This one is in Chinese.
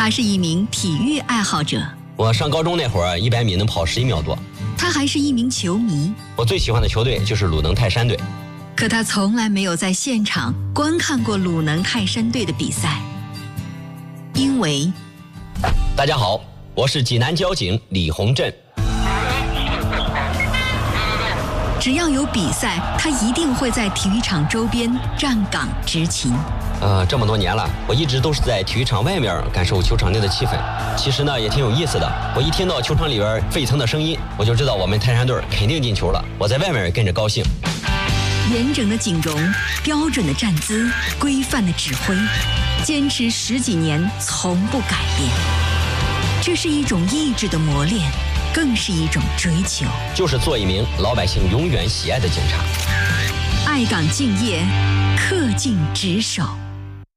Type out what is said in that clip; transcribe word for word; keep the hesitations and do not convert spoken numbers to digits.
他是一名体育爱好者。 我上高中那会儿，一百米能跑十一秒多。 他还是一名球迷。 我最喜欢的球队就是鲁能泰山队。 可他从来没有在现场观看过鲁能泰山队的比赛，因为…… 大家好，我是济南交警李洪振。 只要有比赛，他一定会在体育场周边站岗执勤。 呃，这么多年了，我一直都是在体育场外面感受球场内的气氛。其实呢，也挺有意思的。我一听到球场里边沸腾的声音，我就知道我们泰山队肯定进球了。我在外面也跟着高兴。 严整的景容，标准的站姿，规范的指挥，坚持十几年从不改变。这是一种意志的磨练，更是一种追求， 就是做一名老百姓永远喜爱的警察。 爱岗敬业，恪尽职守。